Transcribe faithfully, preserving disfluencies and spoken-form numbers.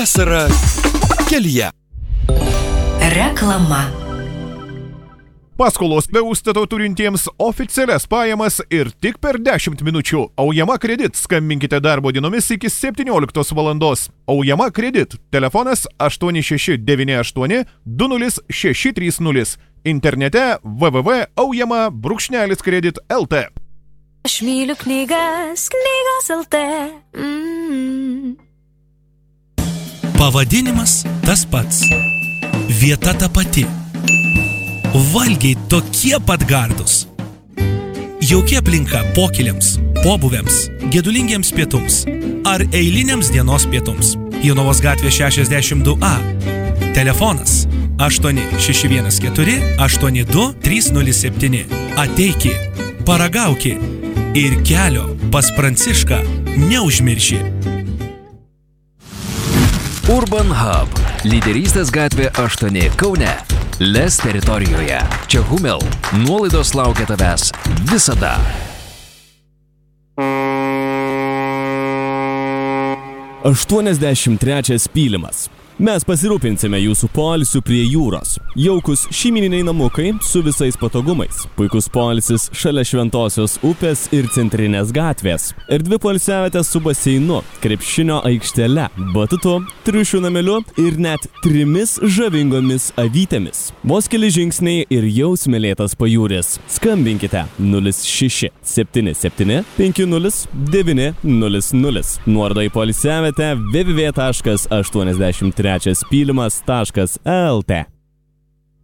Vasara kelyje. Reklama. Paskolos be užstato turintiems oficialias pajamas ir tik per dešimt minučių. Aujama kredit. Skambinkite darbo dienomis iki septynioliktos valandos. Aujama kredit. Telefonas aštuoni šeši devyni aštuoni du nulis šeši trys nulis. Internete w w w taškas aujama brūkšnelis kredit taškas l t. Aš myliu knygas, knygos el te. Mm. Pavadinimas tas pats. Vieta ta pati. Valgiai tokie pat gardus. Jaukia aplinka pokyliams, pobūviams, gedulingiems pietums ar eiliniams dienos pietums. Jonavos gatvė šešiasdešimt du A. Telefonas aštuoni šeši vienas keturi aštuoni du trys nulis septyni. Ateiki, paragauki ir kelio pas Prancišką neužmirši. Urban Hub. Lyderystės gatvė aštuoni Kaune. Les teritorijoje. Čia Humel. Nuolaidos laukia tavęs visada. aštuoniasdešimt trečias Pylimas. Mes pasirūpinsime jūsų poilsiu prie jūros. Jaukus šeimyniniai namukai su visais patogumais. Puikus poilsis šalia Šventosios upės ir Centrinės gatvės. Erdvi poilsiavietės su baseinu, krepšinio aikštele, batutu, triušių nameliu ir net trimis žavingomis avytėmis. Vos keli žingsniai ir jau smėlėtas pajūris. Skambinkite nulis šeši septyni septyni penki nulis devyni nulis nulis. Nuoroda į poilsiavietę w w w taškas aštuoniasdešimt trečias pylimas taškas l t.